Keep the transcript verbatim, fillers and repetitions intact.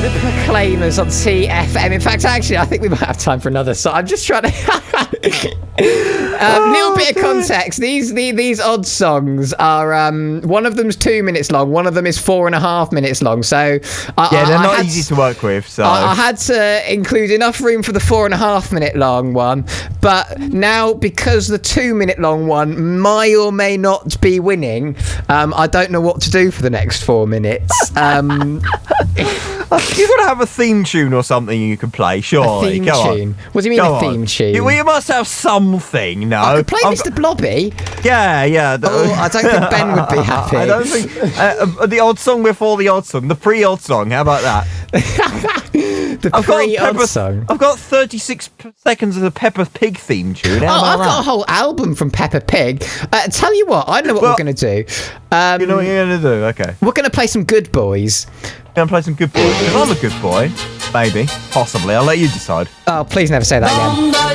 the Proclaimers on T F M. In fact, actually, I think we might have time for another song. I'm just trying to... um, little bit of context. These the, these odd songs are... Um, one of them's two minutes long. One of them is four and a half minutes long. So... I, yeah, they're I, not I easy to work with, so... I, I had to include enough room for the four and a half minute long one. But now, because the two minute long one may or may not be winning, um, I don't know what to do for the next four minutes. Um... You've got to have a theme tune or something you can play, surely. A theme Go tune? On. What do you mean Go a theme on. tune? You, well, you must have something, no? I could play I've Mister got- Blobby. Yeah, yeah. the- Oh, I don't think Ben would be happy. I don't think... Uh, uh, the odd song before the odd song. The pre-odd song. How about that? The I've got, pre-odd Peppa, song. I've got thirty-six p- seconds of the Peppa Pig theme tune. How Oh, about I've got a that? whole album from Peppa Pig. Uh, tell you what, I know what Well- we're going to do. Um, You know what you're going to do? Okay. we're going to play some Good Boys. Going to play some good boys. Because I'm a good boy. Maybe. Possibly. I'll let you decide. Oh, please never say that again.